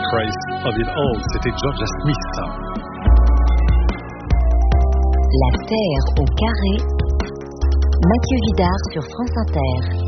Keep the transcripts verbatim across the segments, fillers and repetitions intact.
Price of It All, c'était Georgia Smith. La Terre au carré, Mathieu Vidard sur France Inter.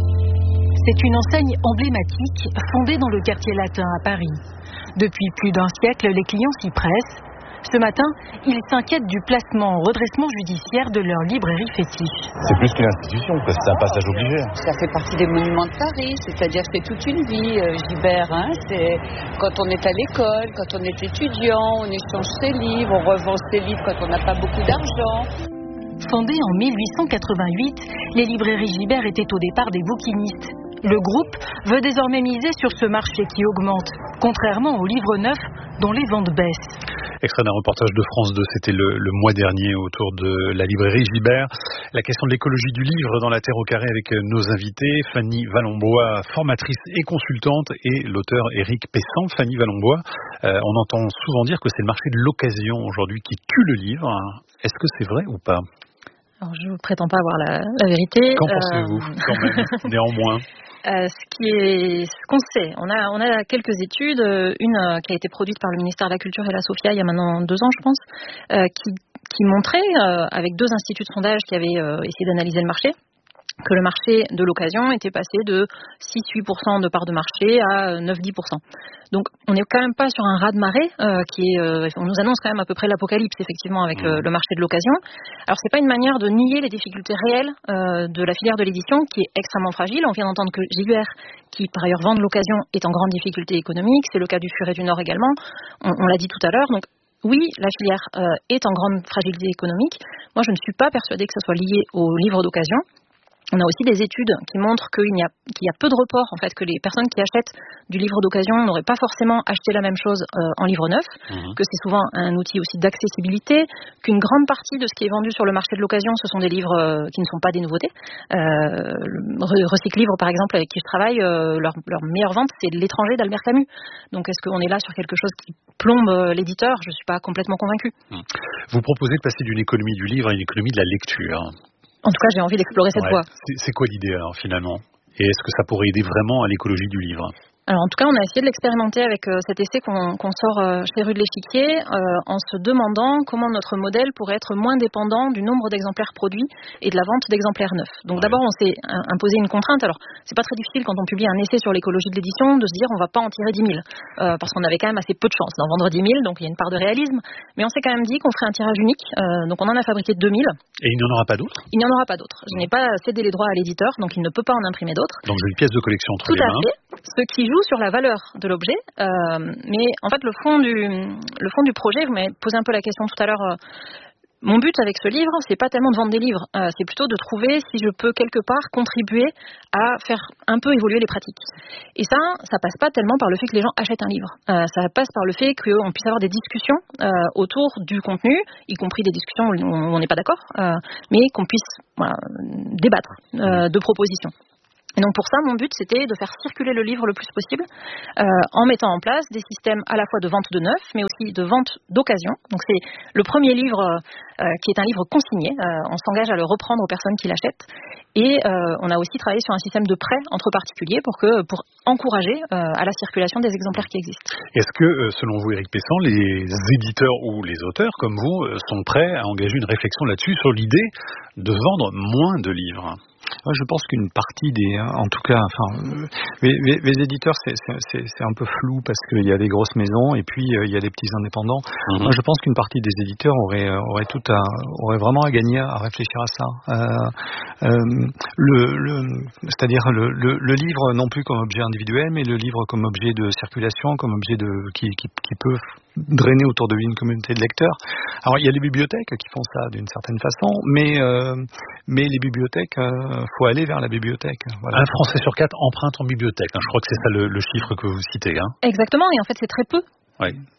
C'est une enseigne emblématique fondée dans le quartier latin à Paris. Depuis plus d'un siècle, les clients s'y pressent. Ce matin, ils s'inquiètent du placement en redressement judiciaire de leur librairie fétiche. C'est plus qu'une institution, c'est un passage obligé. Ça fait partie des monuments de Paris, c'est-à-dire que c'est toute une vie, euh, Gibert. Hein, c'est quand on est à l'école, quand on est étudiant, on échange ses livres, on revend ses livres quand on n'a pas beaucoup d'argent. Fondée en mille huit cent quatre-vingt-huit, les librairies Gibert étaient au départ des bouquinistes. Le groupe veut désormais miser sur ce marché qui augmente, contrairement aux livres neufs dont les ventes baissent. Extrait d'un reportage de France deux, c'était le, le mois dernier autour de la librairie Gibert. La question de l'écologie du livre dans la Terre au carré avec nos invités, Fanny Vallombois, formatrice et consultante, et l'auteur Éric Pessan. Fanny Vallombois, euh, on entend souvent dire que c'est le marché de l'occasion aujourd'hui qui tue le livre. Est-ce que c'est vrai ou pas ? Alors, je ne prétends pas avoir la, la vérité. Qu'en pensez-vous, euh... quand même, néanmoins ? Euh, ce qui est, ce qu'on sait, on a, on a quelques études, une euh, qui a été produite par le ministère de la Culture et la SOFIA il y a maintenant deux ans, je pense, euh, qui, qui montrait, euh, avec deux instituts de sondage qui avaient euh, essayé d'analyser le marché, que le marché de l'occasion était passé de six à huit pour cent de part de marché à neuf à dix pour cent. Donc on n'est quand même pas sur un raz-de-marée euh, qui est, euh, on nous annonce quand même à peu près l'apocalypse effectivement avec euh, le marché de l'occasion. Alors c'est pas une manière de nier les difficultés réelles euh, de la filière de l'édition qui est extrêmement fragile. On vient d'entendre que Gibert, qui par ailleurs vend de l'occasion, est en grande difficulté économique. C'est le cas du Furet du Nord également. On, on l'a dit tout à l'heure. Donc oui, la filière euh, est en grande fragilité économique. Moi je ne suis pas persuadée que ce soit lié aux livres d'occasion. On a aussi des études qui montrent qu'il y a, qu'il y a peu de reports, en fait, que les personnes qui achètent du livre d'occasion n'auraient pas forcément acheté la même chose euh, en livre neuf, mmh. que c'est souvent un outil aussi d'accessibilité, qu'une grande partie de ce qui est vendu sur le marché de l'occasion, ce sont des livres euh, qui ne sont pas des nouveautés. Euh, Recycle Livre, par exemple, avec qui je travaille, euh, leur, leur meilleure vente, c'est L'étranger d'Albert Camus. Donc est-ce qu'on est là sur quelque chose qui plombe euh, l'éditeur ? Je ne suis pas complètement convaincue. Mmh. Vous proposez de passer d'une économie du livre à une économie de la lecture. En tout cas, j'ai envie d'explorer cette ouais. voie. C'est, c'est quoi l'idée alors finalement ? Et est-ce que ça pourrait aider vraiment à l'écologie du livre ? Alors en tout cas, on a essayé de l'expérimenter avec euh, cet essai qu'on, qu'on sort euh, chez Rue de l'Échiquier euh, en se demandant comment notre modèle pourrait être moins dépendant du nombre d'exemplaires produits et de la vente d'exemplaires neufs. Donc ouais. D'abord, on s'est imposé une contrainte. Alors, c'est pas très difficile quand on publie un essai sur l'écologie de l'édition de se dire on va pas en tirer dix mille euh, parce qu'on avait quand même assez peu de chance d'en vendre dix mille, donc il y a une part de réalisme. Mais on s'est quand même dit qu'on ferait un tirage unique. Euh, donc on en a fabriqué deux mille. Et il n'y en aura pas d'autres ? Il n'y en aura pas d'autres. Je n'ai pas cédé les droits à l'éditeur, donc il ne peut pas en imprimer d'autres. Donc j'ai une pièce de collection entre Tout les mains. Tout à fait. Ce qui joue sur la valeur de l'objet. Euh, mais en fait, le fond du, le fond du projet, vous m'avez posé un peu la question tout à l'heure. Euh, mon but avec ce livre, c'est pas tellement de vendre des livres, euh, c'est plutôt de trouver si je peux quelque part contribuer à faire un peu évoluer les pratiques. Et ça, ça passe pas tellement par le fait que les gens achètent un livre. Euh, ça passe par le fait qu'on puisse avoir des discussions euh, autour du contenu, y compris des discussions où on n'est pas d'accord, euh, mais qu'on puisse voilà, débattre euh, de propositions. Et donc pour ça, mon but, c'était de faire circuler le livre le plus possible euh, en mettant en place des systèmes à la fois de vente de neuf, mais aussi de vente d'occasion. Donc c'est le premier livre euh, qui est un livre consigné. Euh, on s'engage à le reprendre aux personnes qui l'achètent. Et euh, on a aussi travaillé sur un système de prêt entre particuliers pour, que, pour encourager euh, à la circulation des exemplaires qui existent. Est-ce que, selon vous, Éric Pessan, les éditeurs ou les auteurs comme vous sont prêts à engager une réflexion là-dessus sur l'idée de vendre moins de livres ? Moi, je pense qu'une partie des, en tout cas, enfin, les, les, les éditeurs, c'est, c'est, c'est un peu flou parce qu'il y a des grosses maisons et puis euh, il y a des petits indépendants. Mm-hmm. Moi, je pense qu'une partie des éditeurs aurait, aurait tout à, aurait vraiment à gagner à réfléchir à ça. Euh, euh, le, le, c'est-à-dire le, le, le livre non plus comme objet individuel, mais le livre comme objet de circulation, comme objet de qui, qui, qui peut drainer autour de lui une communauté de lecteurs. Alors il y a les bibliothèques qui font ça d'une certaine façon, mais euh, mais les bibliothèques, euh, faut aller vers la bibliothèque. Voilà. Un Français sur quatre emprunte en bibliothèque. Hein. Je crois que c'est ça le, le chiffre que vous citez. Hein. Exactement, et en fait c'est très peu. Oui.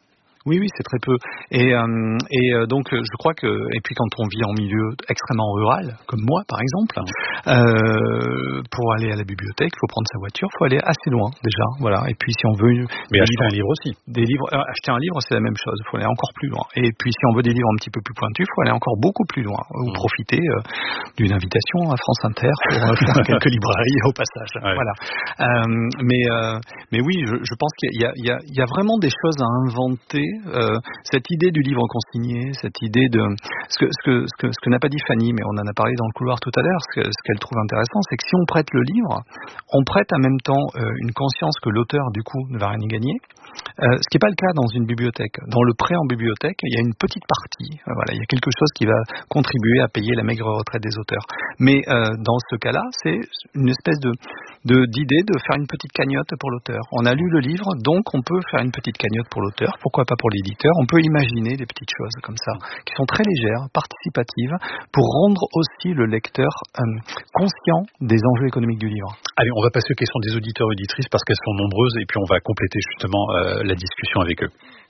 Oui, oui, c'est très peu. Et, euh, et euh, donc, je crois que, et puis quand on vit en milieu extrêmement rural, comme moi par exemple, euh, pour aller à la bibliothèque, il faut prendre sa voiture, il faut aller assez loin déjà, voilà. Et puis si on veut, mais acheter livres, un livre aussi. Des livres, euh, acheter un livre, c'est la même chose. Il faut aller encore plus loin. Et puis si on veut des livres un petit peu plus pointus, il faut aller encore beaucoup plus loin. Ou mmh. profiter euh, d'une invitation à France Inter pour euh, faire quelques librairies au passage. Ouais. Voilà. Euh, mais euh, mais oui, je, je pense qu'il y a, il y a, il y a vraiment des choses à inventer. Euh, cette idée du livre consigné, cette idée de ce que ce que ce que, ce que n'a pas dit Fanny, mais on en a parlé dans le couloir tout à l'heure. Ce, que, ce qu'elle trouve intéressant, c'est que si on prête le livre, on prête en même temps euh, une conscience que l'auteur du coup ne va rien y gagner. Euh, ce qui n'est pas le cas dans une bibliothèque. Dans le prêt en bibliothèque, il y a une petite partie. Euh, voilà, il y a quelque chose qui va contribuer à payer la maigre retraite des auteurs. Mais euh, dans ce cas-là, c'est une espèce de, de d'idée de faire une petite cagnotte pour l'auteur. On a lu le livre, donc on peut faire une petite cagnotte pour l'auteur. Pourquoi pas pour l'éditeur? On peut imaginer des petites choses comme ça, qui sont très légères, participatives, pour rendre aussi le lecteur euh, conscient des enjeux économiques du livre. Allez, on va passer aux questions des auditeurs et auditrices parce qu'elles sont nombreuses et puis on va compléter justement euh, la discussion avec eux.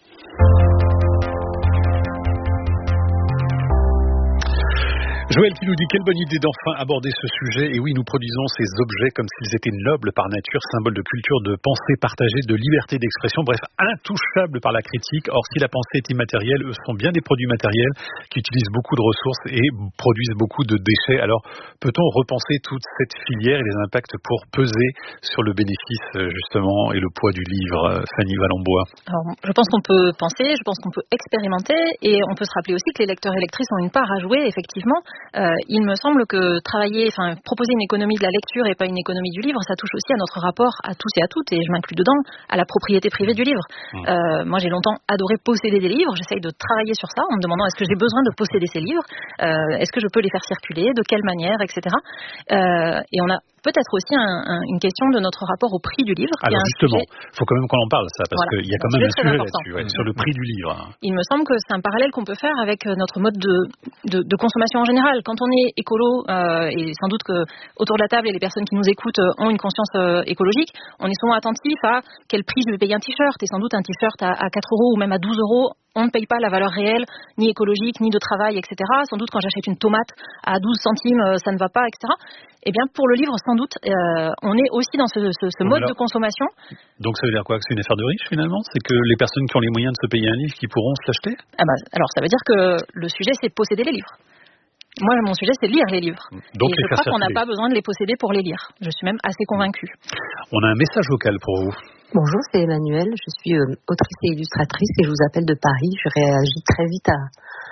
Joël qui nous dit quelle bonne idée d'enfin aborder ce sujet. Et oui, nous produisons ces objets comme s'ils étaient nobles par nature, symboles de culture, de pensée partagée, de liberté d'expression, bref, intouchables par la critique. Or, si la pensée est immatérielle, eux sont bien des produits matériels qui utilisent beaucoup de ressources et produisent beaucoup de déchets. Alors, peut-on repenser toute cette filière et les impacts pour peser sur le bénéfice, justement, et le poids du livre, Fanny Valombois? Alors, je pense qu'on peut penser, je pense qu'on peut expérimenter et on peut se rappeler aussi que les lecteurs et lectrices ont une part à jouer, effectivement. Euh, il me semble que travailler, enfin proposer une économie de la lecture et pas une économie du livre, ça touche aussi à notre rapport à tous et à toutes, et je m'inclus dedans, à la propriété privée du livre. Mmh. Euh, moi, j'ai longtemps adoré posséder des livres. J'essaye de travailler sur ça en me demandant est-ce que j'ai besoin de posséder ces livres, euh, est-ce que je peux les faire circuler, de quelle manière, et cetera. Euh, et on a peut-être aussi un, un, une question de notre rapport au prix du livre. Alors justement, il faut quand même qu'on en parle, ça, parce voilà. qu'il y a quand même un sujet là-dessus, ouais, sur le prix du livre. Il me semble que c'est un parallèle qu'on peut faire avec notre mode de, de, de consommation en général. Quand on est écolo, euh, et sans doute que autour de la table et les personnes qui nous écoutent ont une conscience euh, écologique, on est souvent attentif à quel prix je vais payer un t-shirt. Et sans doute un t-shirt à, à quatre euros ou même à douze euros, on ne paye pas la valeur réelle, ni écologique, ni de travail, et cetera. Sans doute quand j'achète une tomate à douze centimes, ça ne va pas, et cetera. Eh bien, pour le livre, sans doute, euh, on est aussi dans ce, ce, ce mode de consommation. Donc, ça veut dire quoi? Que c'est une affaire de riches, finalement? C'est que les personnes qui ont les moyens de se payer un livre, qui pourront se l'acheter? Ah bah, alors, ça veut dire que le sujet, c'est de posséder les livres. Moi, mon sujet, c'est de lire les livres. Donc, et je crois qu'on n'a pas besoin de les posséder pour les lire. Je suis même assez convaincue. On a un message vocal pour vous. Bonjour, c'est Emmanuelle. Je suis euh, autrice et illustratrice et je vous appelle de Paris. Je réagis très vite à,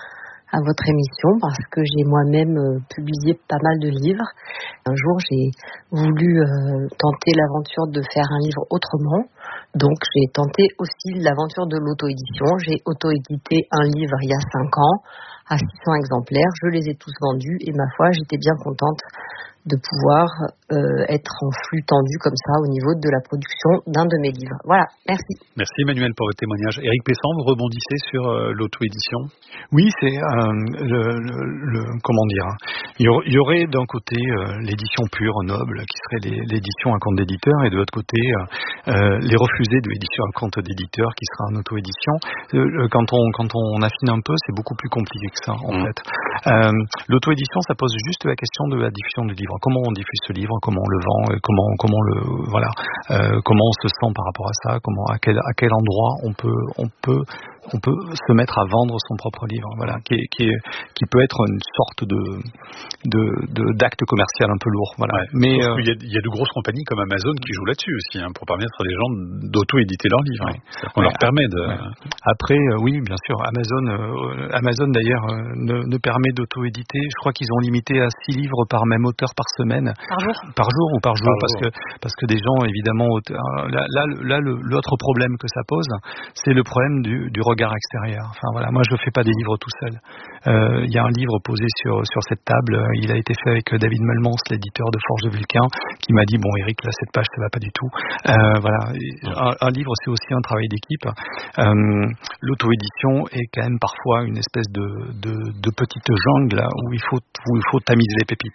à votre émission parce que j'ai moi-même euh, publié pas mal de livres. Un jour, j'ai voulu euh, tenter l'aventure de faire un livre autrement. Donc, j'ai tenté aussi l'aventure de l'auto-édition. J'ai auto-édité un livre il y a cinq ans à six cents exemplaires. Je les ai tous vendus et ma foi, j'étais bien contente de pouvoir euh, être en flux tendu comme ça au niveau de la production d'un de mes livres. Voilà, merci. Merci Emmanuel pour votre témoignage. Éric Pessan, vous rebondissez sur euh, l'auto-édition? Oui, c'est euh, le, le, le comment dire. Il y aurait d'un côté euh, l'édition pure, noble, qui serait les, l'édition à compte d'éditeur, et de l'autre côté euh, euh, les refusés de l'édition à compte d'éditeur, qui sera en auto-édition. Euh, quand on quand on affine un peu, c'est beaucoup plus compliqué que ça en mmh. fait. Euh, l'auto-édition, ça pose juste la question de la diffusion du livre. Comment on diffuse ce livre, comment on le vend, comment comment le voilà, euh, comment on se sent par rapport à ça, comment à quel à quel endroit on peut on peut on peut se mettre à vendre son propre livre, voilà, qui est, qui est, qui peut être une sorte de de, de d'acte commercial un peu lourd, voilà. Ouais, mais euh, il, y a, il y a de grosses compagnies comme Amazon qui jouent là-dessus aussi, hein, pour permettre à des gens d'auto-éditer leurs livres. Ouais. Hein. On ouais, leur permet de. Ouais. Après, euh, oui, bien sûr, Amazon, euh, Amazon d'ailleurs euh, ne, ne permet d'auto-éditer. Je crois qu'ils ont limité à six livres par même auteur par semaine. Par jour. Par jour ou par jour, par parce jour. que parce que des gens évidemment auteurs, là là, là le, l'autre problème que ça pose, c'est le problème du, du regard extérieur. Enfin voilà, moi je fais pas des livres tout seul. Il euh, y a un livre posé sur sur cette table. Il a été fait avec David Melmans, l'éditeur de Forge de Vulcain, qui m'a dit bon Eric, là cette page ça va pas du tout. Euh, voilà, un, un livre c'est aussi un travail d'équipe. Euh, l'auto-édition est quand même parfois une espèce de de, de petite jungle là, où il faut où il faut tamiser les pépites.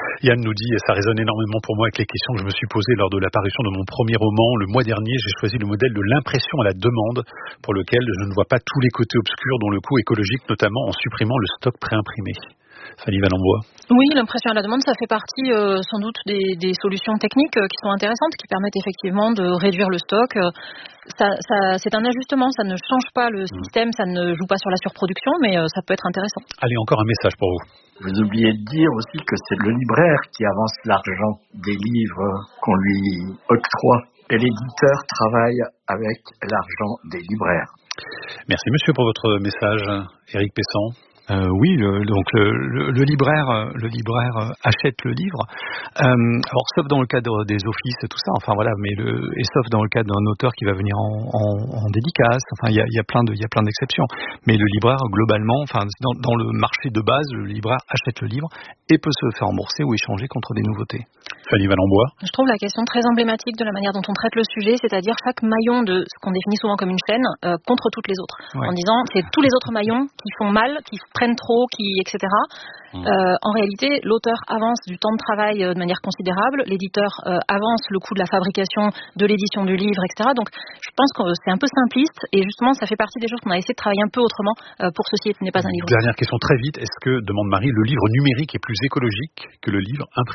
Yann nous dit, ça résonne énormément pour moi avec les questions que je me suis posées lors de l'apparition de mon premier roman. Le mois dernier, j'ai choisi le modèle de l'impression à la demande, pour lequel je ne vois pas tous les côtés obscurs, dont le coût écologique, notamment en supprimant le stock préimprimé. Fanny Vallembois. Oui, l'impression à la demande, ça fait partie euh, sans doute des, des solutions techniques euh, qui sont intéressantes, qui permettent effectivement de réduire le stock. Euh, ça, ça, c'est un ajustement, ça ne change pas le système, ça ne joue pas sur la surproduction, mais euh, ça peut être intéressant. Allez, encore un message pour vous. Vous oubliez de dire aussi que c'est le libraire qui avance l'argent des livres qu'on lui octroie. Et l'éditeur travaille avec l'argent des libraires. Merci monsieur pour votre message, Éric Pessan. Euh, oui, le, donc le, le, le libraire, le libraire achète le livre. Euh, alors sauf dans le cadre des offices et tout ça. Enfin voilà, mais le, et sauf dans le cadre d'un auteur qui va venir en, en, en dédicace. Enfin il y a, y a plein de, il y a plein d'exceptions. Mais le libraire globalement, enfin dans, dans le marché de base, le libraire achète le livre et peut se faire rembourser ou échanger contre des nouveautés. Fanny Vallembois. Je trouve la question très emblématique de la manière dont on traite le sujet, c'est-à-dire chaque maillon de ce qu'on définit souvent comme une chaîne euh, contre toutes les autres, ouais. En disant c'est tous les autres maillons qui font mal, qui prennent trop, qui et cetera. Mmh. Euh, en réalité, l'auteur avance du temps de travail euh, de manière considérable, l'éditeur euh, avance le coût de la fabrication, de l'édition du livre, et cetera. Donc, je pense que c'est un peu simpliste et justement, ça fait partie des choses qu'on a essayé de travailler un peu autrement euh, pour ceci n'est pas un livre. Dernière question très vite, est-ce que, demande Marie, le livre numérique est plus écologique que le livre imprimé ?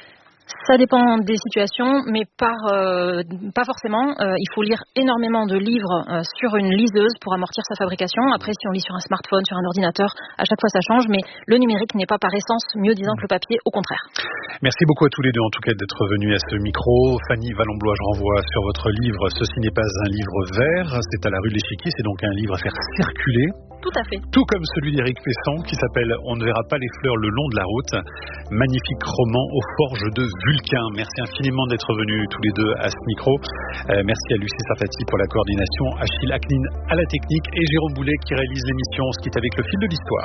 Ça dépend des situations, mais par, euh, pas forcément. Euh, il faut lire énormément de livres euh, sur une liseuse pour amortir sa fabrication. Après, si on lit sur un smartphone, sur un ordinateur, à chaque fois ça change, mais le numérique n'est pas par essence mieux disant que le papier, au contraire. Merci beaucoup à tous les deux en tout cas d'être venus à ce micro. Fanny Vallembois, je renvoie sur votre livre « Ceci n'est pas un livre vert ». C'est à la rue de l'Échiquier, c'est donc un livre à faire circuler. Tout à fait. Tout comme celui d'Éric Pessan qui s'appelle « On ne verra pas les fleurs le long de la route ». Magnifique roman aux forges de Vulcain. Merci infiniment d'être venus tous les deux à ce micro. Euh, merci à Lucie Sarfati pour la coordination, Achille Aknin à la technique et Jérôme Boulet qui réalise l'émission. On se quitte avec le fil de l'histoire.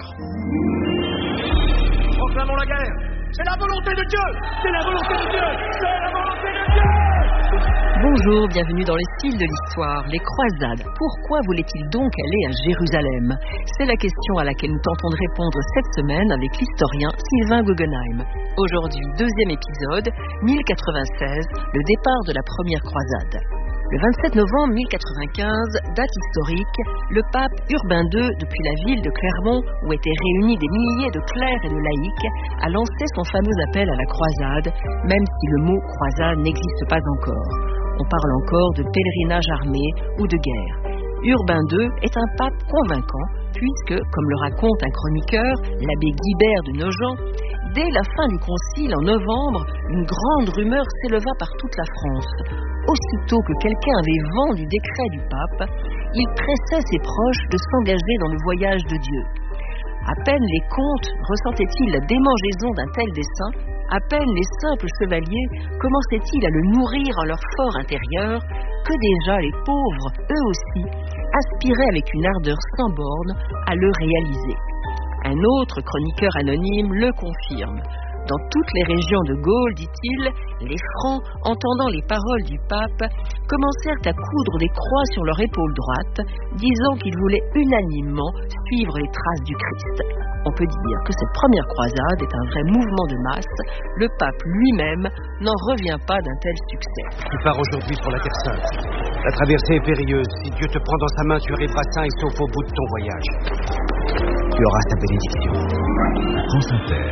Proclamons la guerre. C'est la volonté de Dieu. C'est la volonté de Dieu. C'est la volonté de Dieu. Bonjour, bienvenue dans les fils de l'histoire. Les croisades, pourquoi voulaient-ils donc aller à Jérusalem? C'est la question à laquelle nous tentons de répondre cette semaine avec l'historien Sylvain Guggenheim. Aujourd'hui, deuxième épisode, mille quatre-vingt-seize, le départ de la première croisade. Le vingt-sept novembre mille quatre-vingt-quinze, date historique, le pape Urbain deux, depuis la ville de Clermont, où étaient réunis des milliers de clercs et de laïcs, a lancé son fameux appel à la croisade, même si le mot croisade n'existe pas encore. On parle encore de pèlerinage armé ou de guerre. Urbain deux est un pape convaincant, puisque, comme le raconte un chroniqueur, l'abbé Guibert de Nogent, dès la fin du concile en novembre, une grande rumeur s'éleva par toute la France. Aussitôt que quelqu'un avait vent du décret du pape, il pressait ses proches de s'engager dans le voyage de Dieu. À peine les comtes ressentaient-ils la démangeaison d'un tel dessein, à peine les simples chevaliers commençaient-ils à le nourrir en leur fort intérieur, que déjà les pauvres, eux aussi, aspiraient avec une ardeur sans borne à le réaliser. Un autre chroniqueur anonyme le confirme. Dans toutes les régions de Gaule, dit-il, les Francs, entendant les paroles du pape, commencèrent à coudre des croix sur leur épaule droite, disant qu'ils voulaient unanimement suivre les traces du Christ. On peut dire que cette première croisade est un vrai mouvement de masse. Le pape lui-même n'en revient pas d'un tel succès. Tu pars aujourd'hui pour la Terre Sainte. La traversée est périlleuse. Si Dieu te prend dans sa main, tu arriveras sain et sauf au bout de ton voyage. Tu auras sa bénédiction. France Inter.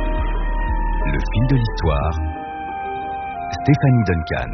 Le fil de l'histoire, Stéphanie Duncan.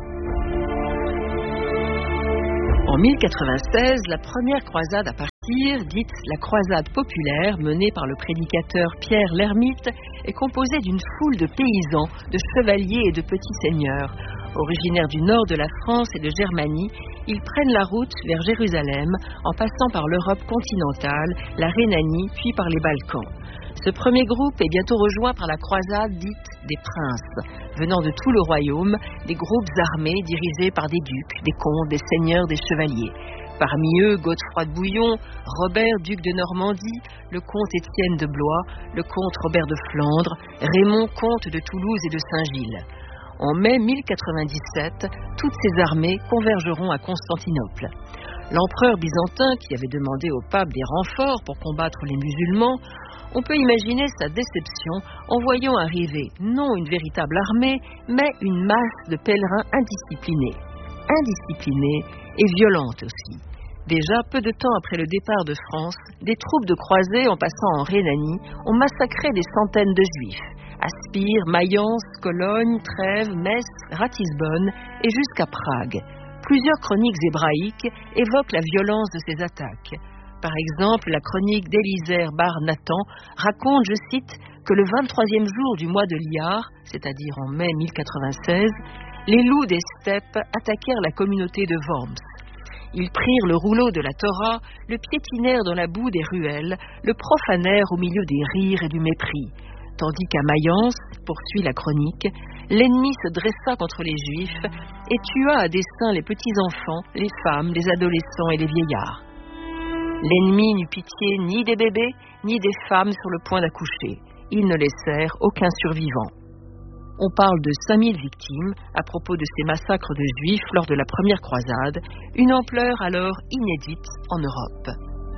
En mille quatre-vingt-seize, la première croisade à partir, dite la croisade populaire, menée par le prédicateur Pierre l'Ermite, est composée d'une foule de paysans, de chevaliers et de petits seigneurs. Originaires du nord de la France et de Germanie, ils prennent la route vers Jérusalem en passant par l'Europe continentale, la Rhénanie, puis par les Balkans. Ce premier groupe est bientôt rejoint par la croisade dite des princes, venant de tout le royaume, des groupes armés dirigés par des ducs, des comtes, des seigneurs, des chevaliers. Parmi eux, Godefroy de Bouillon, Robert, duc de Normandie, le comte Étienne de Blois, le comte Robert de Flandre, Raymond, comte de Toulouse et de Saint-Gilles. En mai mille quatre-vingt-dix-sept, toutes ces armées convergeront à Constantinople. L'empereur byzantin, qui avait demandé au pape des renforts pour combattre les musulmans, on peut imaginer sa déception en voyant arriver non une véritable armée, mais une masse de pèlerins indisciplinés. Indisciplinés et violentes aussi. Déjà, peu de temps après le départ de France, des troupes de croisés en passant en Rhénanie ont massacré des centaines de juifs. À Spire, Mayence, Cologne, Trèves, Metz, Ratisbonne et jusqu'à Prague. Plusieurs chroniques hébraïques évoquent la violence de ces attaques. Par exemple, la chronique d'Élisère bar Nathan raconte, je cite, que le vingt-troisième jour du mois de Iyar, c'est-à-dire en mai mille quatre-vingt-seize, les loups des steppes attaquèrent la communauté de Worms. Ils prirent le rouleau de la Torah, le piétinèrent dans la boue des ruelles, le profanèrent au milieu des rires et du mépris. Tandis qu'à Mayence, poursuit la chronique, l'ennemi se dressa contre les Juifs et tua à dessein les petits-enfants, les femmes, les adolescents et les vieillards. L'ennemi n'eut pitié ni des bébés, ni des femmes sur le point d'accoucher. Ils ne laissèrent aucun survivant. On parle de cinq mille victimes à propos de ces massacres de Juifs lors de la première croisade, une ampleur alors inédite en Europe.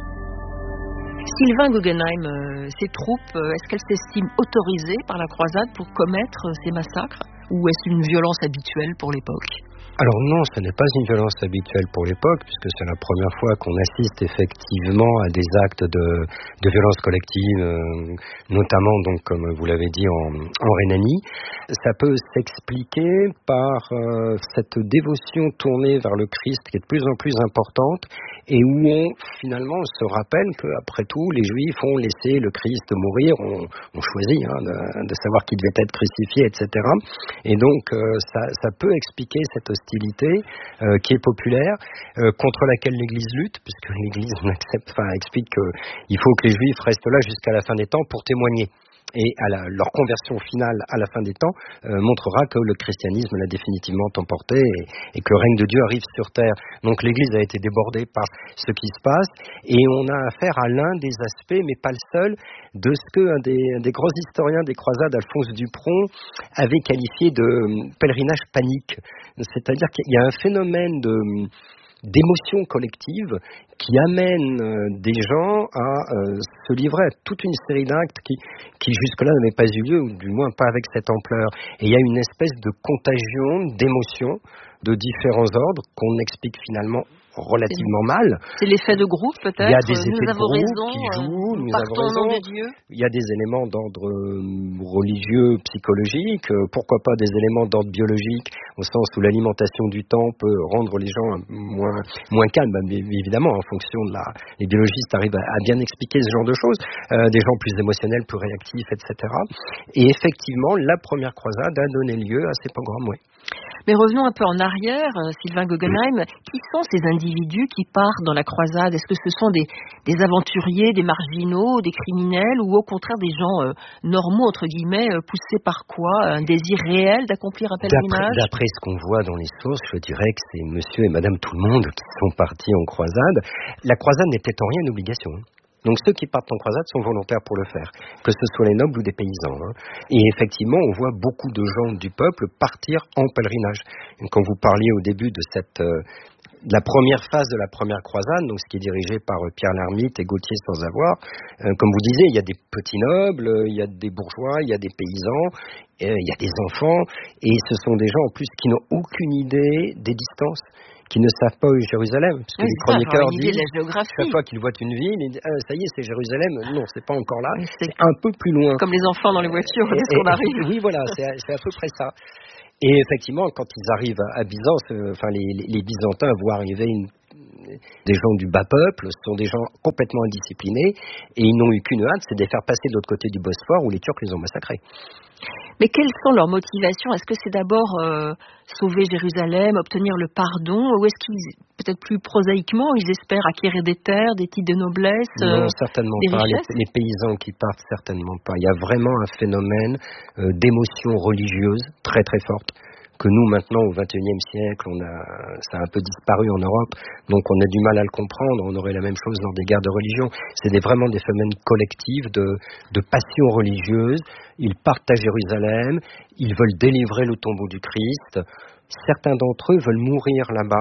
Sylvain Guggenheim, euh, ces troupes, euh, est-ce qu'elles s'estiment autorisées par la croisade pour commettre euh, ces massacres, ou est-ce une violence habituelle pour l'époque ? Alors non, ce n'est pas une violence habituelle pour l'époque, puisque c'est la première fois qu'on assiste effectivement à des actes de, de violence collective, euh, notamment, donc, comme vous l'avez dit, en, en Rhénanie. Ça peut s'expliquer par euh, cette dévotion tournée vers le Christ qui est de plus en plus importante, et où on, finalement, se rappelle qu'après tout, les Juifs ont laissé le Christ mourir, ont, ont choisi hein, de, de savoir qu'il devait être crucifié, et cetera. Et donc, euh, ça, ça peut expliquer cette hostilité euh, qui est populaire, euh, contre laquelle l'Église lutte, puisque l'Église n'accepte, enfin, explique qu'il faut que les Juifs restent là jusqu'à la fin des temps pour témoigner. Et à la, leur conversion finale à la fin des temps euh, montrera que le christianisme l'a définitivement emporté et, et que le règne de Dieu arrive sur terre. Donc l'Église a été débordée par ce qui se passe et on a affaire à l'un des aspects, mais pas le seul, de ce qu'un des, des grands historiens des croisades, Alphonse Dupron, avait qualifié de pèlerinage panique. C'est-à-dire qu'il y a un phénomène de... d'émotion collective qui amène euh, des gens à euh, se livrer à toute une série d'actes qui, qui jusque-là n'avaient pas eu lieu, ou du moins pas avec cette ampleur. Et il y a une espèce de contagion d'émotions de différents ordres qu'on explique finalement relativement c'est, mal. C'est l'effet de groupe peut-être. Il y a des effets nous de avons groupe raison, qui jouent, nous, nous avons raison. Au nom de Dieu. Il y a des éléments d'ordre religieux, psychologique, pourquoi pas des éléments d'ordre biologique, au sens où l'alimentation du temps peut rendre les gens moins, moins calmes, mais évidemment, en fonction de la... Les biologistes arrivent à, à bien expliquer ce genre de choses, euh, des gens plus émotionnels, plus réactifs, et cetera. Et effectivement, la première croisade a donné lieu à ces pogroms, oui. Mais revenons un peu en arrière, Sylvain Guggenheim. Qui sont ces individus qui partent dans la croisade ? Est-ce que ce sont des, des aventuriers, des marginaux, des criminels, ou au contraire des gens euh, normaux, entre guillemets, euh, poussés par quoi ? Un désir réel d'accomplir un pèlerinage ? D'après, d'après ce qu'on voit dans les sources, je dirais que c'est monsieur et madame tout le monde qui sont partis en croisade. La croisade n'était en rien une obligation. Donc ceux qui partent en croisade sont volontaires pour le faire, que ce soit les nobles ou des paysans. Hein. Et effectivement, on voit beaucoup de gens du peuple partir en pèlerinage. Et quand vous parliez au début de cette... Euh, de la première phase de la première croisade, donc ce qui est dirigé par euh, Pierre Lhermitte et Gauthier sans avoir, euh, comme vous disiez, il y a des petits nobles, euh, il y a des bourgeois, il y a des paysans, euh, il y a des enfants, et ce sont des gens en plus qui n'ont aucune idée des distances, qui ne savent pas où est Jérusalem, parce que oui, les chroniqueurs ça, disent, chaque fois qu'ils voient une ville, ils disent, ah, ça y est, c'est Jérusalem. Non, c'est pas encore là, c'est, c'est un peu plus loin. Comme les enfants dans les voitures, dès qu'on arrive. Oui, voilà, c'est, c'est à peu près ça. Et effectivement, quand ils arrivent à Byzance, euh, enfin les, les, les Byzantins voient arriver une, des gens du bas peuple, ce sont des gens complètement indisciplinés, et ils n'ont eu qu'une hâte, c'est de les faire passer de l'autre côté du Bosphore où les Turcs les ont massacrés. Mais quelles sont leurs motivations ? Est-ce que c'est d'abord euh, sauver Jérusalem, obtenir le pardon, ou est-ce qu'ils, peut-être plus prosaïquement, ils espèrent acquérir des terres, des titres de noblesse, Non, euh, certainement des pas. richesses ? Les, les paysans qui partent, certainement pas. Il y a vraiment un phénomène euh, d'émotion religieuse très très forte, que nous maintenant au vingt et unième siècle, on a, ça a un peu disparu en Europe, donc on a du mal à le comprendre. On aurait la même chose dans des guerres de religion. C'est des, vraiment des phénomènes collectifs de, de passion religieuse. Ils partent à Jérusalem, ils veulent délivrer le tombeau du Christ. Certains d'entre eux veulent mourir là-bas.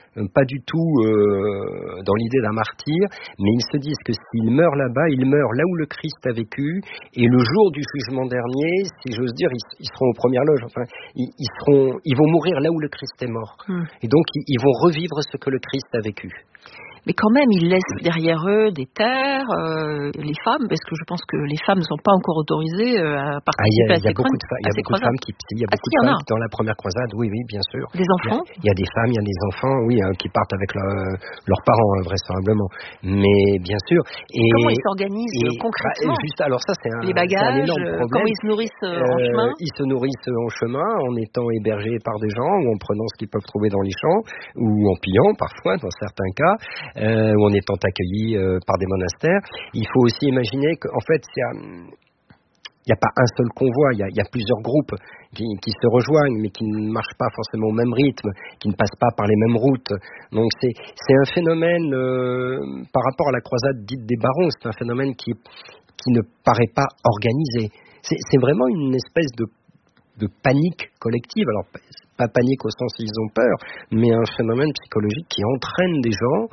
pas du tout euh, dans l'idée d'un martyr, mais ils se disent que s'ils meurent là-bas, ils meurent là où le Christ a vécu, et le jour du jugement dernier, si j'ose dire, ils, ils seront aux premières loges. Enfin, ils, ils seront, ils vont mourir là où le Christ est mort, mmh. et donc ils, ils vont revivre ce que le Christ a vécu. Mais quand même, ils laissent derrière eux des terres, euh, les femmes, parce que je pense que les femmes ne sont pas encore autorisées à participer ah, y a, y a à ces beaucoup de, fa- y a beaucoup de femmes qui, il y a beaucoup ah, si, de femmes dans la première croisade, oui, oui, bien sûr. Des enfants. Il y, y a des femmes, il y a des enfants, oui, hein, qui partent avec leur, leurs parents, hein, vraisemblablement. Mais bien sûr. Et comment ils s'organisent et, concrètement bah, juste, alors ça, c'est un, les bagages, c'est un énorme problème. Comment ils se nourrissent euh, en chemin. Ils se nourrissent en chemin, en étant hébergés par des gens, ou en prenant ce qu'ils peuvent trouver dans les champs, ou en pillant parfois, dans certains cas, euh, ou en étant accueillis euh, par des monastères. Il faut aussi imaginer qu'en fait, il y a, il n'y a pas un seul convoi, il y a, il y a plusieurs groupes qui, qui se rejoignent, mais qui ne marchent pas forcément au même rythme, qui ne passent pas par les mêmes routes. Donc c'est, c'est un phénomène, euh, par rapport à la croisade dite des barons, c'est un phénomène qui, qui ne paraît pas organisé. C'est, c'est vraiment une espèce de, de panique collective. Alors, pas panique au sens où ils ont peur, mais un phénomène psychologique qui entraîne des gens,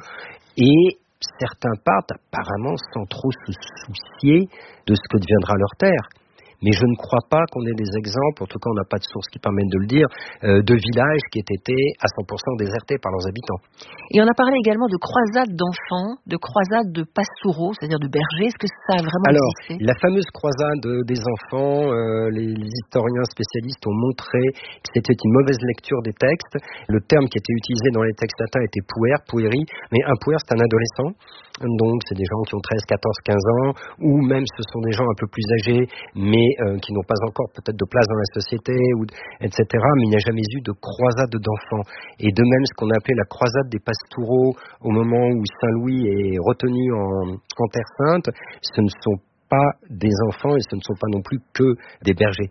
et certains partent apparemment sans trop se soucier de ce que deviendra leur terre. Mais je ne crois pas qu'on ait des exemples, en tout cas on n'a pas de source qui permettent de le dire, euh, de villages qui aient été à cent pour cent désertés par leurs habitants. Et on a parlé également de croisades d'enfants, de croisades de pastoureaux, c'est-à-dire de bergers. Est-ce que ça a vraiment Alors, existé ? La fameuse croisade des enfants, euh, les, les historiens spécialistes ont montré que c'était une mauvaise lecture des textes. Le terme qui était utilisé dans les textes latins était puer, pueri, mais un puer c'est un adolescent. Donc c'est des gens qui ont treize, quatorze, quinze ans, ou même ce sont des gens un peu plus âgés, mais euh, qui n'ont pas encore peut-être de place dans la société, ou, et cetera. Mais il n'y a jamais eu de croisade d'enfants. Et de même, ce qu'on a appelé la croisade des pastoureaux, au moment où Saint-Louis est retenu en, en Terre Sainte, ce ne sont pas des enfants et ce ne sont pas non plus que des bergers.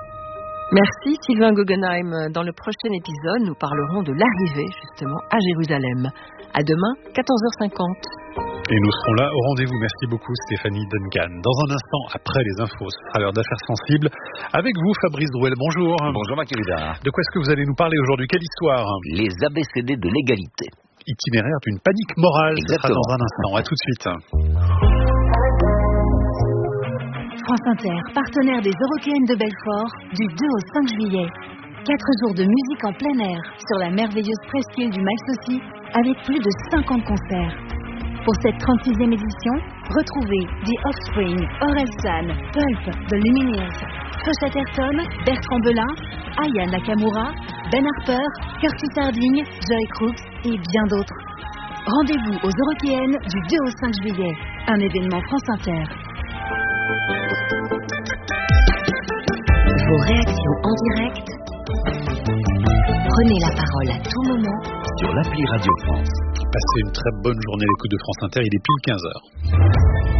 Merci Sylvain Guggenheim. Dans le prochain épisode, nous parlerons de l'arrivée justement à Jérusalem. À demain, quatorze heures cinquante. Et nous serons là au rendez-vous. Merci beaucoup Stéphanie Duncan. Dans un instant, après les infos, ce sera l'heure d'affaires sensibles. Avec vous Fabrice Drouel, bonjour. Bonjour Mathieu Vidard. De quoi est-ce que vous allez nous parler aujourd'hui? Quelle histoire? Les A B C D de l'égalité. Itinéraire d'une panique morale. Exactement. Ce sera dans un instant. À tout de suite. France Inter, partenaire des Eurockéennes de Belfort, du deux au cinq juillet. Quatre jours de musique en plein air sur la merveilleuse presqu'île du Malsaucy, avec plus de cinquante concerts. Pour cette trente-sixième édition, retrouvez The Offspring, Orelsan, Pulp, The Lumineers, Josh Atherton, Bertrand Belin, Aya Nakamura, Ben Harper, Curtis Harding, Joy Crooks et bien d'autres. Rendez-vous aux Eurockéennes du deux au cinq juillet, un événement France Inter. Vos réactions en direct. Prenez la parole à tout moment sur l'appli Radio France. Passez une très bonne journée à l'écoute de France Inter, il est pile quinze heures.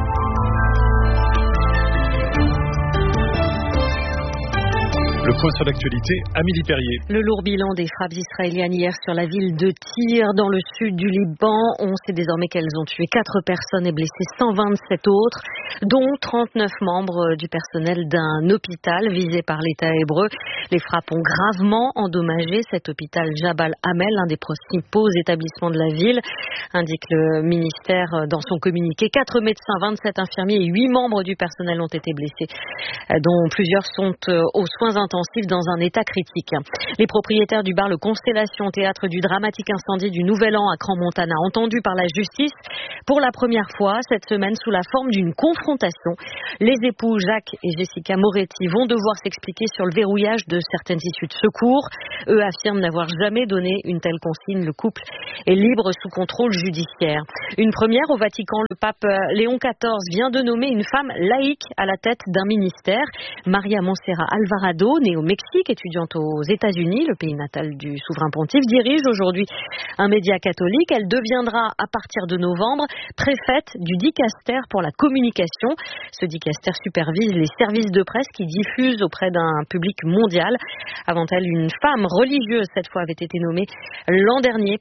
Le point sur l'actualité, Amélie Perrier. Le lourd bilan des frappes israéliennes hier sur la ville de Tyr, dans le sud du Liban. On sait désormais qu'elles ont tué quatre personnes et blessé cent vingt-sept autres, dont trente-neuf membres du personnel d'un hôpital visé par l'État hébreu. Les frappes ont gravement endommagé cet hôpital Jabal Hamel, l'un des principaux établissements de la ville, indique le ministère dans son communiqué. Quatre médecins, vingt-sept infirmiers et huit membres du personnel ont été blessés, dont plusieurs sont aux soins intensifs dans un état critique. Les propriétaires du bar Le Constellation, théâtre du dramatique incendie du Nouvel An à Crans-Montana, entendus par la justice pour la première fois cette semaine sous la forme d'une confrontation. Les époux Jacques et Jessica Moretti vont devoir s'expliquer sur le verrouillage de certaines issues de secours. Eux affirment n'avoir jamais donné une telle consigne. Le couple est libre sous contrôle judiciaire. Une première au Vatican, le pape Léon quatorze vient de nommer une femme laïque à la tête d'un ministère. Maria Montserrat Alvarado, née au Mexique, étudiante aux États-Unis, le pays natal du souverain pontife, dirige aujourd'hui un média catholique. Elle deviendra à partir de novembre préfète du dicaster pour la communication. Ce dicaster supervise les services de presse qui diffusent auprès d'un public mondial. Avant elle, une femme religieuse, cette fois, avait été nommée l'an dernier par le président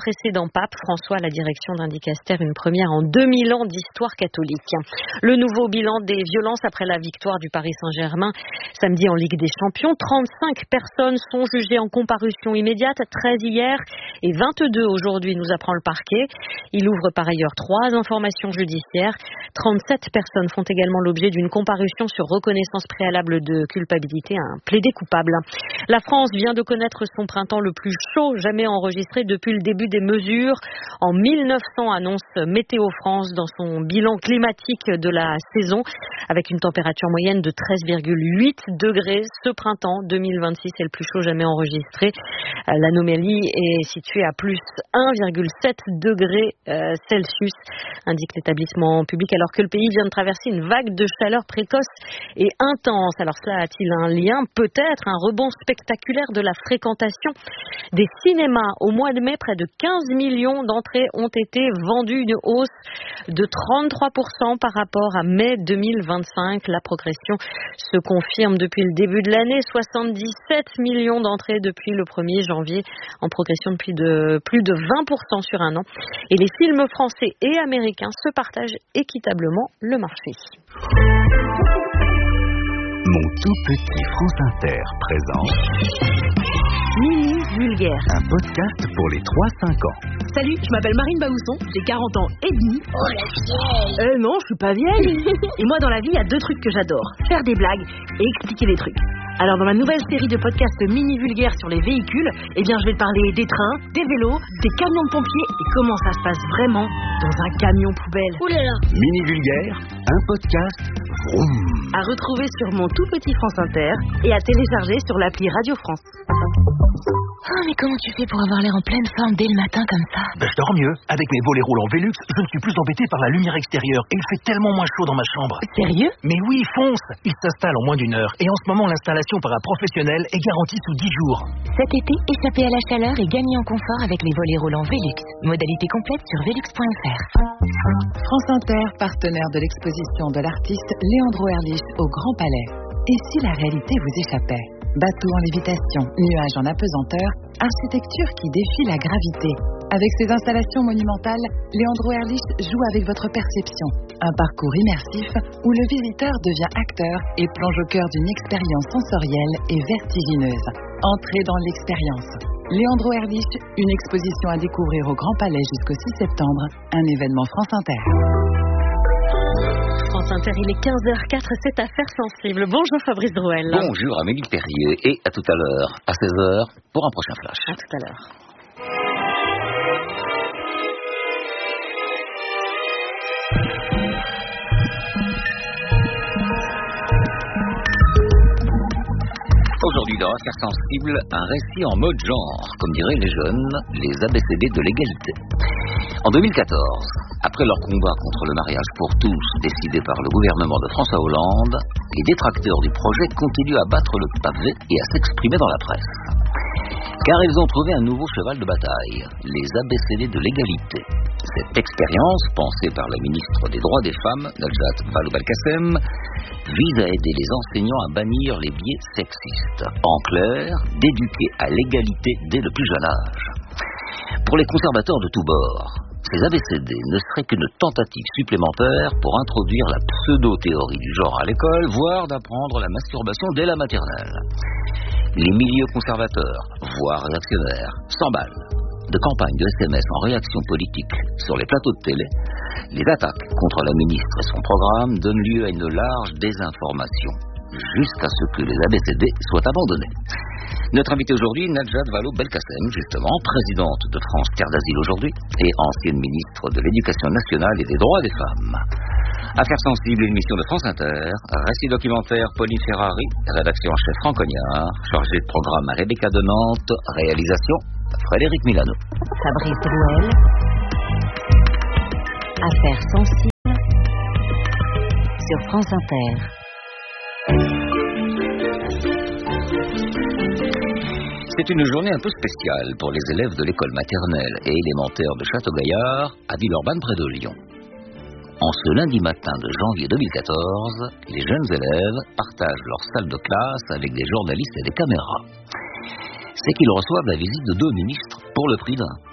précédent pape, François, à la direction d'un dicaster, une première en deux mille ans d'histoire catholique. Le nouveau bilan des violences après la victoire du Paris Saint-Germain samedi en Ligue des Champions. trente-cinq personnes sont jugées en comparution immédiate, treize hier et vingt-deux aujourd'hui, nous apprend le parquet. Il ouvre par ailleurs trois informations judiciaires. trente-sept personnes font également l'objet d'une comparution sur reconnaissance préalable de culpabilité, un plaidé coupable. La France vient de connaître son printemps le plus chaud jamais enregistré depuis le début des mesures. En mille neuf cents, annonce Météo France dans son bilan climatique de la saison, avec une température moyenne de treize virgule huit degrés. Ce printemps deux mille vingt-six est le plus chaud jamais enregistré. L'anomalie est située à plus un virgule sept degrés Celsius, indique l'établissement public, alors que le pays vient de traverser une vague de chaleur précoce et intense. Alors cela a-t-il un lien? Peut-être un rebond spectaculaire de la fréquentation des cinémas. Au mois de mai, près de quinze millions d'entrées ont été vendues, une hausse de trente-trois pour cent par rapport à mai deux mille vingt-cinq. La progression se confirme depuis le début de l'année. soixante-dix-sept millions d'entrées depuis le premier janvier, en progression depuis de plus de vingt pour cent sur un an. Et les films français et américains se partagent équitablement le marché. Mon tout petit France Inter présente Mini Vulgaire, un podcast pour les trois cinq ans. Salut, je m'appelle Marine Baousson, j'ai quarante ans et demi. Oh la vieille. Euh non, je suis pas vieille. Et moi dans la vie, il y a deux trucs que j'adore, faire des blagues et expliquer des trucs. Alors dans ma nouvelle série de podcasts mini vulgaires sur les véhicules, eh bien je vais te parler des trains, des vélos, des camions de pompiers et comment ça se passe vraiment dans un camion poubelle. Ouh là là. Mini Vulgaire, un podcast vroom. À retrouver sur mon tout petit France Inter et à télécharger sur l'appli Radio France. Oh, mais comment tu fais pour avoir l'air en pleine forme dès le matin comme ça? Ben, je dors mieux. Avec mes volets roulants Velux, je ne suis plus embêté par la lumière extérieure et il fait tellement moins chaud dans ma chambre. Sérieux? Mais oui, fonce. Il s'installe en moins d'une heure et en ce moment, l'installation par un professionnel est garantie sous dix jours. Cet été, échappez à la chaleur et gagnez en confort avec les volets roulants Velux. Modalité complète sur velux point f r. France Inter, partenaire de l'exposition de l'artiste Leandro Erlich au Grand Palais. Et si la réalité vous échappait? Bateau en lévitation, nuages en apesanteur, architecture qui défie la gravité. Avec ses installations monumentales, Leandro Erlich joue avec votre perception. Un parcours immersif où le visiteur devient acteur et plonge au cœur d'une expérience sensorielle et vertigineuse. Entrez dans l'expérience. Leandro Erlich, une exposition à découvrir au Grand Palais jusqu'au six septembre, un événement France Inter. France Inter, il est quinze heures quatre, c'est Affaires sensibles. Bonjour Fabrice Drouel. Bonjour Amélie Perrier et à tout à l'heure, à seize heures, pour un prochain flash. À tout à l'heure. Aujourd'hui dans Affaires sensibles, un récit en mode genre, comme diraient les jeunes, les A B C D de l'égalité. En deux mille quatorze, après leur combat contre le mariage pour tous décidé par le gouvernement de François Hollande, les détracteurs du projet continuent à battre le pavé et à s'exprimer dans la presse. Car ils ont trouvé un nouveau cheval de bataille, les A B C D de l'égalité. Cette expérience, pensée par la ministre des Droits des Femmes, Najat Vallaud-Belkacem, vise à aider les enseignants à bannir les biais sexistes. En clair, d'éduquer à l'égalité dès le plus jeune âge. Pour les conservateurs de tous bords, ces A B C D ne seraient qu'une tentative supplémentaire pour introduire la pseudo-théorie du genre à l'école, voire d'apprendre la masturbation dès la maternelle. Les milieux conservateurs, voire réactionnaires, s'emballent de campagnes de S M S en réaction politique sur les plateaux de télé. Les attaques contre la ministre et son programme donnent lieu à une large désinformation, jusqu'à ce que les A B C D soient abandonnés. Notre invitée aujourd'hui, Najat Vallaud-Belkacem, justement, présidente de France Terre d'Asile aujourd'hui et ancienne ministre de l'Éducation nationale et des droits des femmes. Affaires sensibles, émission de France Inter, récit documentaire Pauline Ferrari, rédaction en chef Franck Cognard, chargé de programme à Rebecca de Nantes, réalisation Frédéric Milano. Fabrice Drouel. Affaires sensibles sur France Inter. C'est une journée un peu spéciale pour les élèves de l'école maternelle et élémentaire de Château-Gaillard, à Villeurbanne près de Lyon. En ce lundi matin de janvier deux mille quatorze, les jeunes élèves partagent leur salle de classe avec des journalistes et des caméras. C'est qu'ils reçoivent la visite de deux ministres pour le prix d'un.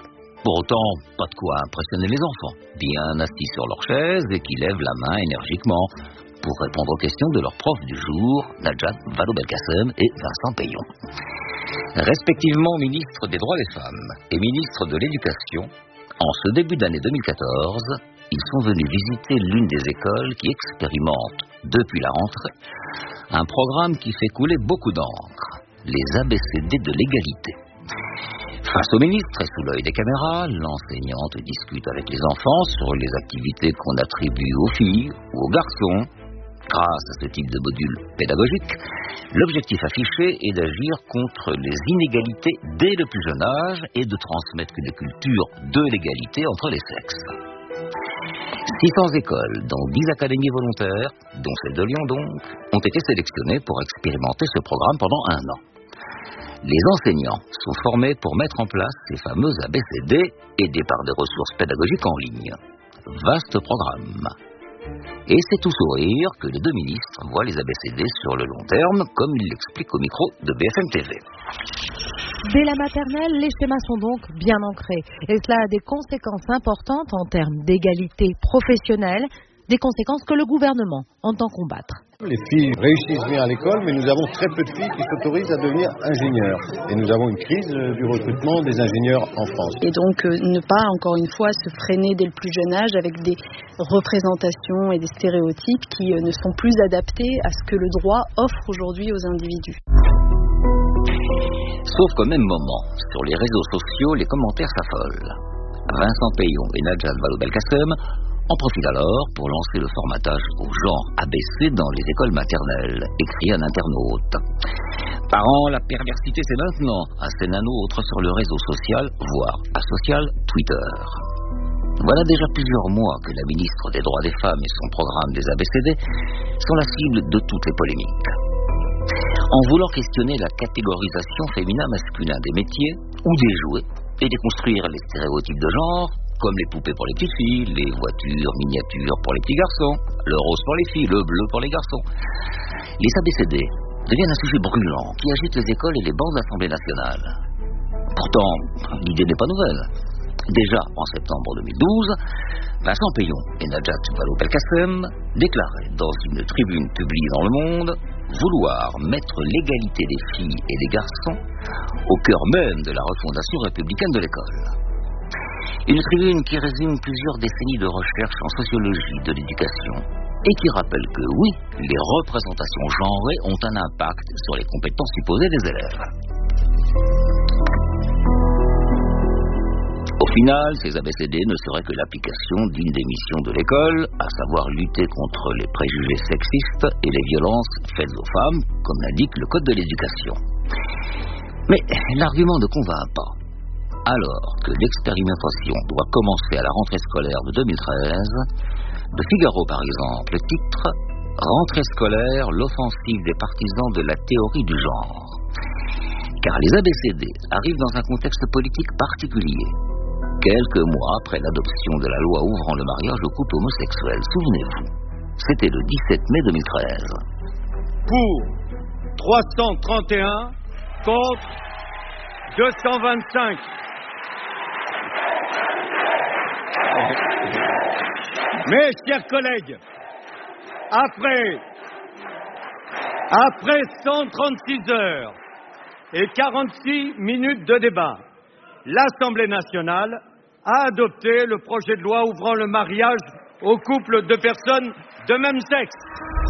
Pour autant, pas de quoi impressionner les enfants, bien assis sur leur chaise et qui lèvent la main énergiquement pour répondre aux questions de leurs profs du jour, Najat Vallaud-Belkacem et Vincent Payon. Respectivement ministre des droits des femmes et ministre de l'éducation, en ce début d'année deux mille quatorze, ils sont venus visiter l'une des écoles qui expérimente, depuis la rentrée, un programme qui fait couler beaucoup d'encre, les A B C D de l'égalité. Face au ministre et sous l'œil des caméras, l'enseignante discute avec les enfants sur les activités qu'on attribue aux filles ou aux garçons. Grâce à ce type de module pédagogique, l'objectif affiché est d'agir contre les inégalités dès le plus jeune âge et de transmettre une culture de l'égalité entre les sexes. six cents écoles, dont dix académies volontaires, dont celle de Lyon donc, ont été sélectionnées pour expérimenter ce programme pendant un an. Les enseignants sont formés pour mettre en place ces fameux A B C D, aidés par des ressources pédagogiques en ligne. Vaste programme. Et c'est tout sourire que les deux ministres voient les A B C D sur le long terme, comme ils l'expliquent au micro de B F M T V. Dès la maternelle, les schémas sont donc bien ancrés. Et cela a des conséquences importantes en termes d'égalité professionnelle, des conséquences que le gouvernement entend combattre. Les filles réussissent bien à l'école, mais nous avons très peu de filles qui s'autorisent à devenir ingénieurs. Et nous avons une crise du recrutement des ingénieurs en France. Et donc euh, ne pas, encore une fois, se freiner dès le plus jeune âge avec des représentations et des stéréotypes qui euh, ne sont plus adaptés à ce que le droit offre aujourd'hui aux individus. Sauf qu'au même moment, sur les réseaux sociaux, les commentaires s'affolent. Vincent Payon et Najat Vallaud-Belkacem en profitent alors pour lancer le formatage au genre A B C dans les écoles maternelles, écrit un internaute. Parents, la perversité c'est maintenant, assène un autre sur le réseau social, voire asocial, Twitter. Voilà déjà plusieurs mois que la ministre des Droits des Femmes et son programme des A B C D sont la cible de toutes les polémiques. En voulant questionner la catégorisation féminin-masculin des métiers ou des jouets et déconstruire les stéréotypes de genre, comme les poupées pour les petites filles, les voitures miniatures pour les petits garçons, le rose pour les filles, le bleu pour les garçons. Les A B C D deviennent un sujet brûlant qui agite les écoles et les bancs de l'Assemblée nationale. Pourtant, l'idée n'est pas nouvelle. Déjà en septembre deux mille douze, Vincent Payon et Najat Vallaud-Belkacem déclaraient dans une tribune publiée dans Le Monde vouloir mettre l'égalité des filles et des garçons au cœur même de la refondation républicaine de l'école. Une tribune qui résume plusieurs décennies de recherche en sociologie de l'éducation et qui rappelle que oui, les représentations genrées ont un impact sur les compétences supposées des élèves. Au final, ces A B C D ne seraient que l'application d'une des missions de l'école, à savoir lutter contre les préjugés sexistes et les violences faites aux femmes, comme l'indique le Code de l'éducation. Mais l'argument ne convainc pas. Alors que l'expérimentation doit commencer à la rentrée scolaire de deux mille treize, Le Figaro par exemple titre « Rentrée scolaire, l'offensive des partisans de la théorie du genre ». Car les A B C D arrivent dans un contexte politique particulier. Quelques mois après l'adoption de la loi ouvrant le mariage aux couples homosexuels, souvenez-vous, c'était le dix-sept mai deux mille treize. Pour trois cent trente et un, contre deux cent vingt-cinq. Mes chers collègues, après, après cent trente-six heures et quarante-six minutes de débat, l'Assemblée nationale a adopté le projet de loi ouvrant le mariage aux couples de personnes de même sexe.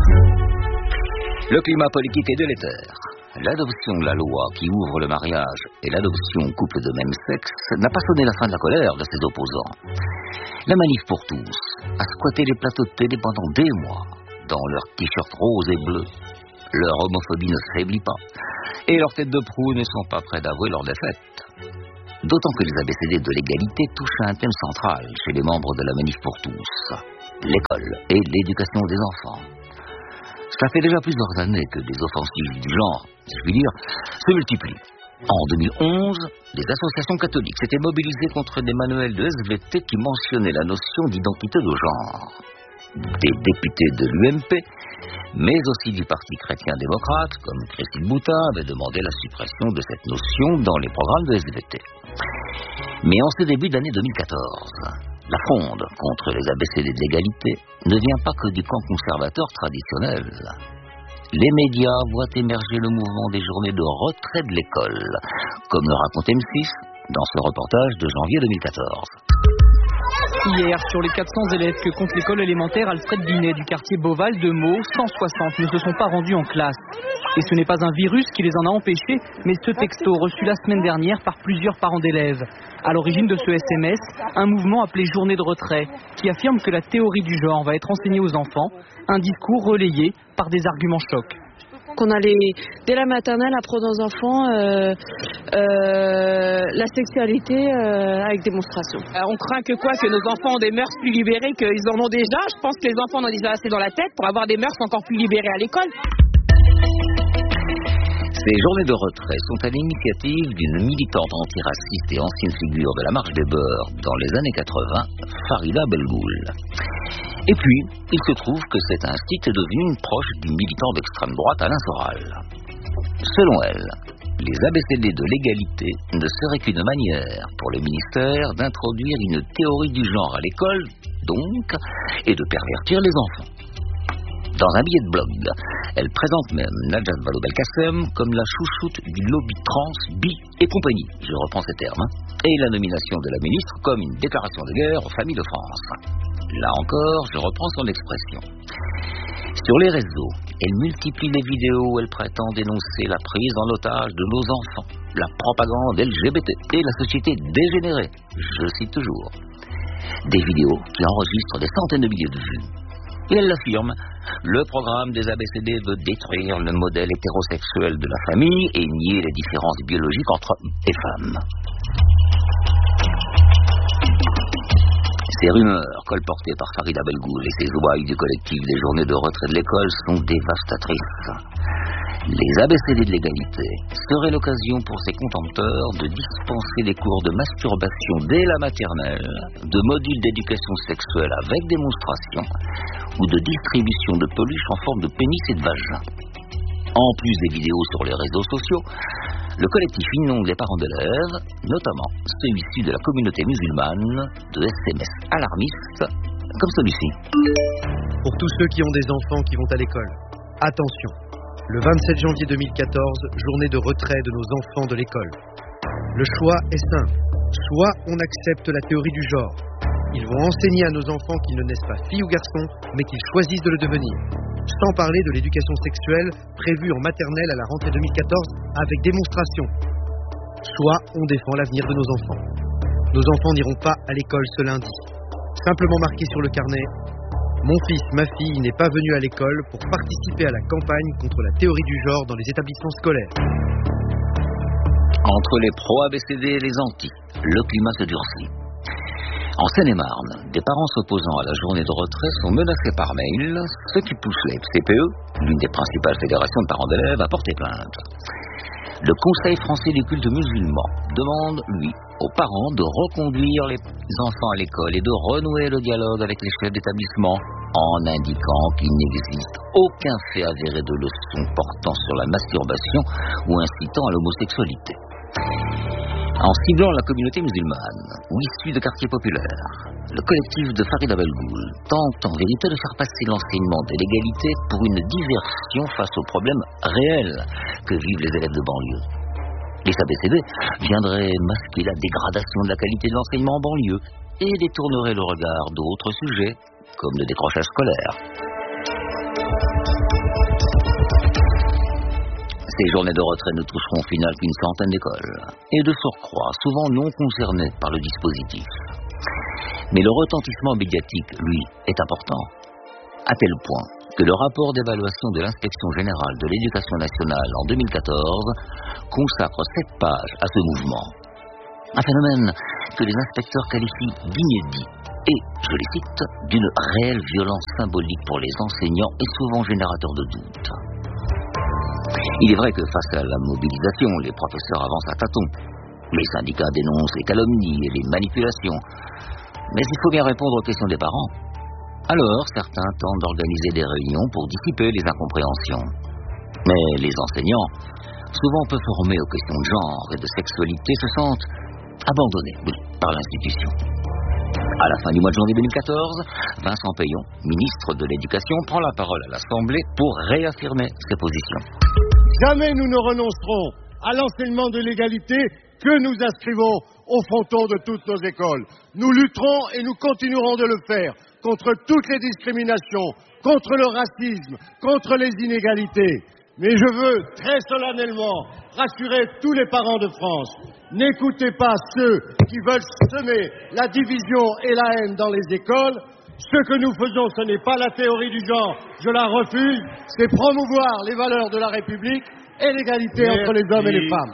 Le climat politique est délétère. L'adoption de la loi qui ouvre le mariage et l'adoption aux couples de même sexe n'a pas sonné la fin de la colère de ses opposants. La Manif pour tous a squatté les plateaux de télé pendant des mois, dans leurs t-shirts roses et bleus. Leur homophobie ne faiblit pas, et leurs têtes de proue ne sont pas près d'avouer leur défaite. D'autant que les A B C D de l'égalité touchent à un thème central chez les membres de la Manif pour tous, l'école et l'éducation des enfants. Ça fait déjà plusieurs années que des offensives du genre, si je puis dire, se multiplient. En deux mille onze, les associations catholiques s'étaient mobilisées contre des manuels de S V T qui mentionnaient la notion d'identité de genre. Des députés de l'U M P, mais aussi du Parti chrétien-démocrate, comme Christine Boutin, avaient demandé la suppression de cette notion dans les programmes de S V T. Mais en ce début d'année deux mille quatorze, la fronde contre les A B C D de l'égalité ne vient pas que du camp conservateur traditionnel. Les médias voient émerger le mouvement des journées de retrait de l'école, comme le raconte M six dans ce reportage de janvier deux mille quatorze. Hier, sur les quatre cents élèves que compte l'école élémentaire Alfred Binet du quartier Beauval de Meaux, cent soixante ne se sont pas rendus en classe. Et ce n'est pas un virus qui les en a empêchés, mais ce texto reçu la semaine dernière par plusieurs parents d'élèves. À l'origine de ce S M S, un mouvement appelé Journée de retrait, qui affirme que la théorie du genre va être enseignée aux enfants, un discours relayé par des arguments chocs. Qu'on allait dès la maternelle apprendre aux enfants euh, euh, la sexualité euh, avec démonstration. Alors on craint que quoi que nos enfants ont des mœurs plus libérées qu'ils en ont déjà. Je pense que les enfants en ont déjà assez dans la tête pour avoir des mœurs encore plus libérées à l'école. Ces journées de retrait sont à l'initiative d'une militante antiraciste et ancienne figure de la marche des beurs dans les années quatre-vingts, Farida Belgoul. Et puis, il se trouve que cet institut est devenu une proche du militant d'extrême droite Alain Soral. Selon elle, les A B C D de l'égalité ne seraient qu'une manière pour le ministère d'introduire une théorie du genre à l'école, donc, et de pervertir les enfants. Dans un billet de blog, elle présente même Najat Vallaud-Belkacem comme la chouchoute du lobby trans, bi et compagnie, je reprends ces termes, et la nomination de la ministre comme une déclaration de guerre aux familles de France. Là encore, je reprends son expression. Sur les réseaux, elle multiplie les vidéos où elle prétend dénoncer la prise en otage de nos enfants, la propagande L G B T et la société dégénérée, je cite toujours. Des vidéos qui enregistrent des centaines de milliers de vues. Et elle l'affirme, le programme des A B C D veut détruire le modèle hétérosexuel de la famille et nier les différences biologiques entre hommes et femmes. Ces rumeurs, colportées par Farida Belgoul et ses ouailles du collectif des journées de retrait de l'école, sont dévastatrices. Les A B C D de l'égalité seraient l'occasion pour ces contempteurs de dispenser des cours de masturbation dès la maternelle, de modules d'éducation sexuelle avec démonstration ou de distribution de peluches en forme de pénis et de vagin. En plus des vidéos sur les réseaux sociaux, le collectif inonde les parents d'élèves, notamment ceux issus de la communauté musulmane, de S M S alarmistes comme celui-ci. Pour tous ceux qui ont des enfants qui vont à l'école, attention, le vingt-sept janvier deux mille quatorze, journée de retrait de nos enfants de l'école. Le choix est simple, soit on accepte la théorie du genre. Ils vont enseigner à nos enfants qu'ils ne naissent pas filles ou garçons, mais qu'ils choisissent de le devenir. Sans parler de l'éducation sexuelle prévue en maternelle à la rentrée deux mille quatorze avec démonstration. Soit on défend l'avenir de nos enfants. Nos enfants n'iront pas à l'école ce lundi. Simplement marqué sur le carnet, mon fils, ma fille n'est pas venu à l'école pour participer à la campagne contre la théorie du genre dans les établissements scolaires. Entre les pro-A B C D et les anti, le climat se durcit. En Seine-et-Marne, des parents s'opposant à la journée de retrait sont menacés par mail, ce qui pousse la F C P E, l'une des principales fédérations de parents d'élèves, à porter plainte. Le Conseil français du culte musulman demande, lui, aux parents de reconduire les enfants à l'école et de renouer le dialogue avec les chefs d'établissement en indiquant qu'il n'existe aucun fait avéré de leçon portant sur la masturbation ou incitant à l'homosexualité. En ciblant la communauté musulmane ou issue de quartiers populaires, le collectif de Farida Belgoul tente en vérité de faire passer l'enseignement de l'égalité pour une diversion face aux problèmes réels que vivent les élèves de banlieue. Les A B C D viendraient masquer la dégradation de la qualité de l'enseignement en banlieue et détourneraient le regard d'autres sujets, comme le décrochage scolaire. Ces journées de retrait ne toucheront au final qu'une centaine d'écoles, et de surcroît, souvent non concernées par le dispositif. Mais le retentissement médiatique, lui, est important, à tel point que le rapport d'évaluation de l'Inspection générale de l'éducation nationale en deux mille quatorze consacre sept pages à ce mouvement. Un phénomène que les inspecteurs qualifient d'inédit et, je les cite, d'une réelle violence symbolique pour les enseignants et souvent générateur de doutes. Il est vrai que face à la mobilisation, les professeurs avancent à tâtons. Les syndicats dénoncent les calomnies et les manipulations. Mais il faut bien répondre aux questions des parents. Alors, certains tentent d'organiser des réunions pour dissiper les incompréhensions. Mais les enseignants, souvent peu formés aux questions de genre et de sexualité, se sentent abandonnés, oui, par l'institution. À la fin du mois de janvier deux mille quatorze, Vincent Payon, ministre de l'Éducation, prend la parole à l'Assemblée pour réaffirmer ses positions. Jamais nous ne renoncerons à l'enseignement de l'égalité que nous inscrivons au fronton de toutes nos écoles. Nous lutterons et nous continuerons de le faire contre toutes les discriminations, contre le racisme, contre les inégalités. Mais je veux très solennellement rassurer tous les parents de France. N'écoutez pas ceux qui veulent semer la division et la haine dans les écoles. Ce que nous faisons, ce n'est pas la théorie du genre, je la refuse, c'est promouvoir les valeurs de la République et l'égalité Merci. Entre les hommes et les femmes.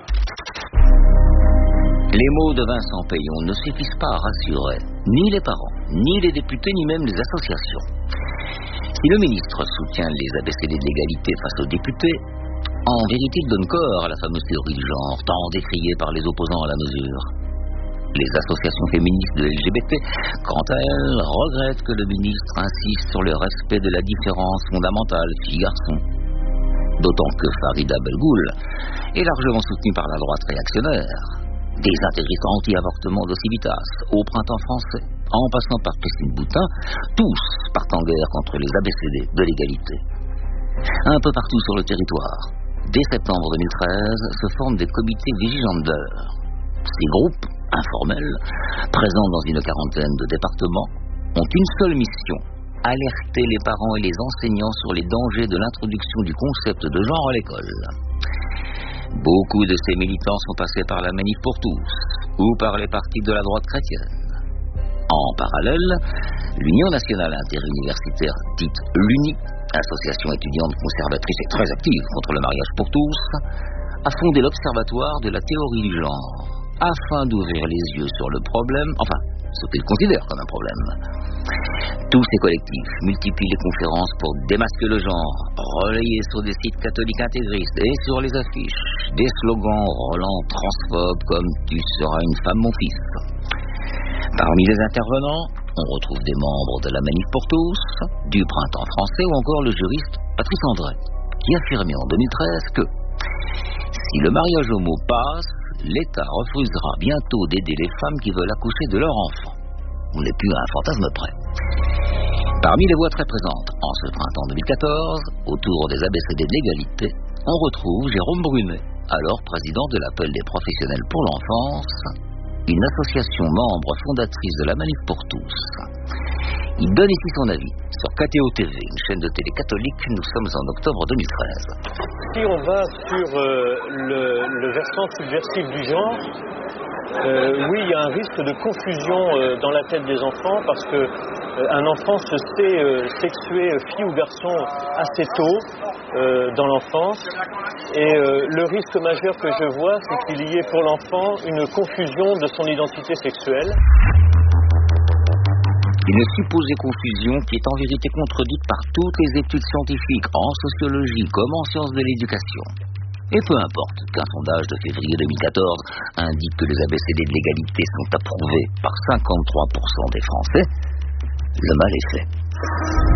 Les mots de Vincent Payon ne suffisent pas à rassurer ni les parents, ni les députés, ni même les associations. Si le ministre soutient les A B C D de l'égalité face aux députés, en vérité il donne corps à la fameuse théorie du genre, tant décriée par les opposants à la mesure. Les associations féministes de L G B T, quant à elles, regrettent que le ministre insiste sur le respect de la différence fondamentale filles-garçons. D'autant que Farida Belgoul est largement soutenue par la droite réactionnaire. Des intégristes anti-avortement de Civitas au Printemps français, en passant par Christine Boutin, tous partent en guerre contre les A B C D de l'égalité. Un peu partout sur le territoire, dès septembre deux mille treize, se forment des comités vigilants. Ces groupes, informels, présents dans une quarantaine de départements, ont une seule mission: alerter les parents et les enseignants sur les dangers de l'introduction du concept de genre à l'école. Beaucoup de ces militants sont passés par la Manif pour tous ou par les partis de la droite chrétienne. En parallèle, l'Union nationale interuniversitaire, dite l'UNI, association étudiante conservatrice et très active contre le mariage pour tous, a fondé l'Observatoire de la théorie du genre, afin d'ouvrir les yeux sur le problème, enfin, ce qu'ils considèrent comme un problème. Tous ces collectifs multiplient les conférences pour démasquer le genre, relayés sur des sites catholiques intégristes et sur les affiches, des slogans roulant transphobes comme « Tu seras une femme, mon fils ». Parmi les intervenants, on retrouve des membres de la Manif pour tous, du Printemps français ou encore le juriste Patrice André, qui affirmait en deux mille treize que si le mariage homo passe, l'État refusera bientôt d'aider les femmes qui veulent accoucher de leur enfant. On n'est plus à un fantasme près. Parmi les voix très présentes en ce printemps deux mille quatorze, autour des A B C D de l'égalité, on retrouve Jérôme Brunet, alors président de l'appel des professionnels pour l'enfance, une association membre fondatrice de la Manif pour tous. Il donne ici son avis sur K T O T V, une chaîne de télé catholique. Nous sommes en octobre deux mille treize. Si on va sur euh, le, le versant subversif du genre, euh, oui, il y a un risque de confusion euh, dans la tête des enfants parce que euh, un enfant se sait euh, sexuer fille ou garçon assez tôt euh, dans l'enfance. Et euh, le risque majeur que je vois, c'est qu'il y ait pour l'enfant une confusion de son identité sexuelle. Une supposée confusion qui est en vérité contredite par toutes les études scientifiques en sociologie comme en sciences de l'éducation. Et peu importe qu'un sondage de février deux mille quatorze indique que les A B C D de l'égalité sont approuvés par cinquante-trois pour cent des Français, le mal est fait.